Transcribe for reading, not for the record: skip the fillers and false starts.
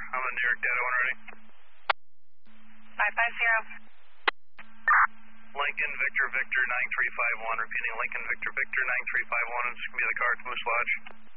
I'm in New York data when ready. 550. Lincoln Victor Victor 9351. Repeating Lincoln Victor Victor 9351. It's going to be the car at Moose Lodge.